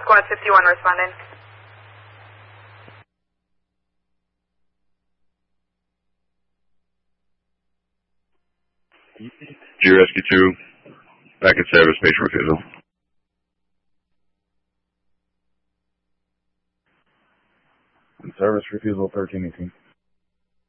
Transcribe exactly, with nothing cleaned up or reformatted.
Squad fifty-one responding. G Rescue two, back in service, patient refusal. In service, refusal thirteen eighteen.